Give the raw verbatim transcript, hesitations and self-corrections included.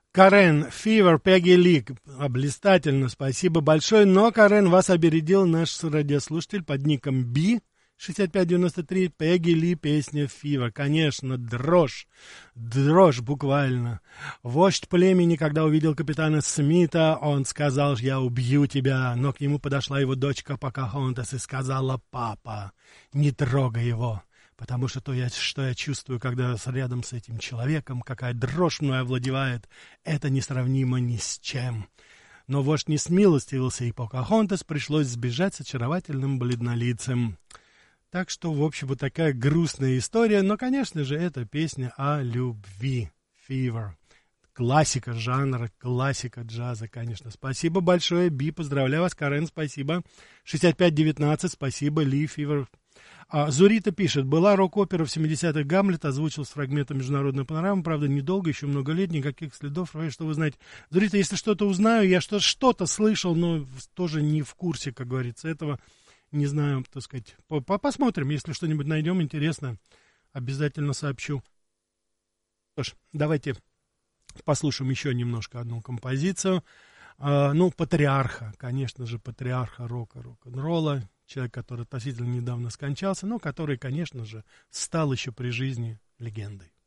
Карен, Fever, Пегги Ли, блистательно, спасибо большое. Но, Карен, вас опередил наш радиослушатель под ником Би, шестьдесят пять девяносто три, Пегги Ли, песня Fever. Конечно, дрожь, дрожь буквально. Вождь племени, когда увидел капитана Смита, он сказал: «Я убью тебя». Но к нему подошла его дочка Покахонтас и сказала: «Папа, не трогай его». Потому что то, я, что я чувствую, когда рядом с этим человеком, какая дрожь мной овладевает, это несравнимо ни с чем. Но вождь не смилостивился, и Покахонтас пришлось сбежать с очаровательным бледнолицем. Так что, в общем, вот такая грустная история. Но, конечно же, это песня о любви. Fever. Классика жанра, классика джаза, конечно. Спасибо большое, Би, поздравляю вас. Карен, спасибо. шестьдесят пять девятнадцать, спасибо, Ли, Fever. А, Зурита пишет: была рок-опера в семидесятых, Гамлет озвучил с фрагментом «Международная панорама». Правда, недолго, еще много лет, никаких следов. Что вы знаете? Зурита, если что-то узнаю, я что- что-то слышал, но тоже не в курсе, как говорится, этого. Не знаю, так сказать. Посмотрим, если что-нибудь найдем интересное, обязательно сообщу. Что ж, давайте послушаем еще немножко одну композицию. А, ну, патриарха, конечно же, патриарха рока, рок-н-ролла. Человек, который относительно недавно скончался, но который, конечно же, стал еще при жизни легендой.